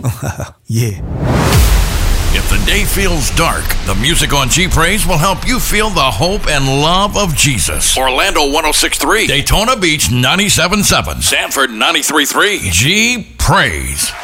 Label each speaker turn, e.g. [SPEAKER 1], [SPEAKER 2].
[SPEAKER 1] Yeah.
[SPEAKER 2] If the day feels dark, the music on G Praise will help you feel the hope and love of Jesus. Orlando 106.3, Daytona Beach 97.7, Sanford 93.3. G Praise.